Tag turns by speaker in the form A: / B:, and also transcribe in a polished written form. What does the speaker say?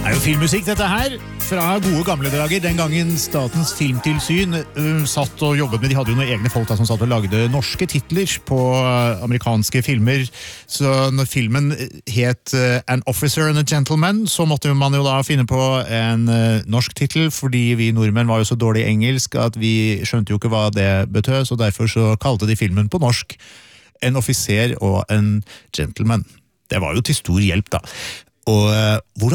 A: Det jo filmmusikk dette her, fra gode gamle dager, den gangen Statens filmtilsyn satt og jobbet med, de hadde jo noen egne folk da, som satt og lagde norske titler på amerikanske filmer, så når filmen het An Officer and a Gentleman, så måtte man jo da finne på en norsk titel, fordi vi nordmenn var jo så dårlig engelsk at vi skjønte jo ikke hva det betød, så derfor så kalte de filmen på norsk En offiser og en gentleman. Det var jo til stor hjelp da. Og hvordan